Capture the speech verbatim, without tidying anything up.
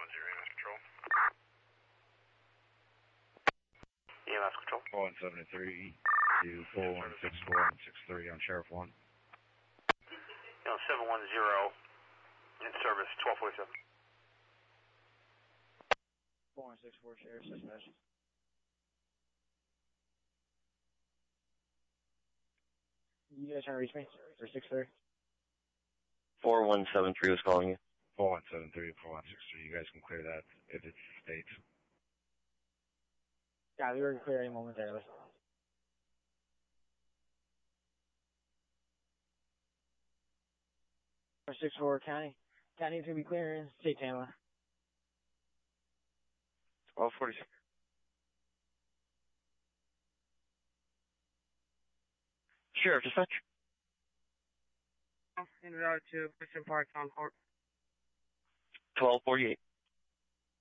one zero E M S Control. E M S Control. four one seven three to four one six four one six three on Sheriff one. You know, seven one zero in service, twelve forty-seven. four one six four Sheriff, dispatch. You guys trying to reach me? For six thirty? four one seven three was calling you. four one seven three to four one six three. You guys can clear that if it states. Yeah, we were clearing momentarily. four six four County. County's going to be clearing. State Tamla. twelve forty-six. Sheriff, dispatch. In route to Christian Park, Concord. twelve forty-eight.